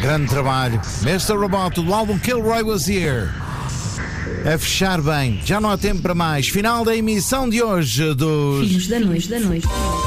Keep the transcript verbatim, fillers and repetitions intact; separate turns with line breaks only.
Grande trabalho. mister Roboto, do álbum Kilroy Was Here. A fechar bem, já não há tempo para mais. Final da emissão de hoje dos
Filhos da Noite, da Noite.